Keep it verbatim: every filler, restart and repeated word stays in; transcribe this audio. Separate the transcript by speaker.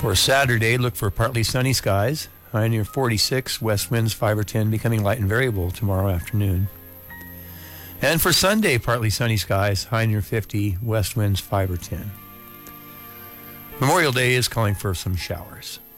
Speaker 1: For Saturday, look for partly sunny skies. High near forty-six, west winds five or ten, becoming light and variable tomorrow afternoon. And for Sunday, partly sunny skies, high near fifty, west winds five or ten. Memorial Day is calling for some showers.